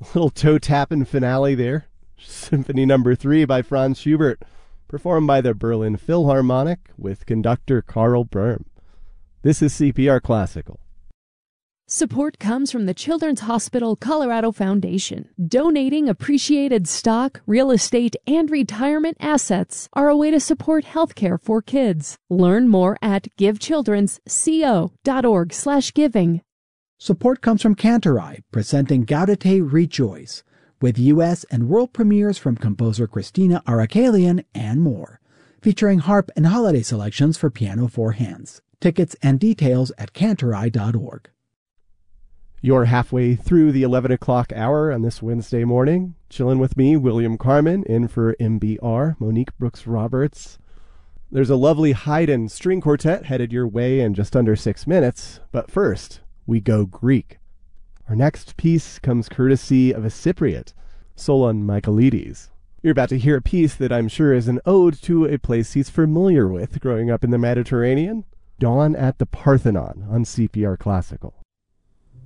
Little toe-tapping finale there. Symphony Number 3 by Franz Schubert, performed by the Berlin Philharmonic with conductor Karl Böhm. This is CPR Classical. Support comes from the Children's Hospital Colorado Foundation. Donating appreciated stock, real estate, and retirement assets are a way to support healthcare for kids. Learn more at givechildrensco.org/giving. Support comes from Cantorai, presenting Gaudete Rejoice, with U.S. and world premieres from composer Christina Arakalian and more, featuring harp and holiday selections for piano 4 hands. Tickets and details at cantorai.org. You're halfway through the 11 o'clock hour on this Wednesday morning. Chilling with me, William Carmen, in for MBR, Monique Brooks-Roberts. There's a lovely Haydn string quartet headed your way in just under 6 minutes. But first, we go Greek. Our next piece comes courtesy of a Cypriot, Solon Michaelides. You're about to hear a piece that I'm sure is an ode to a place he's familiar with growing up in the Mediterranean. Dawn at the Parthenon on CPR Classical.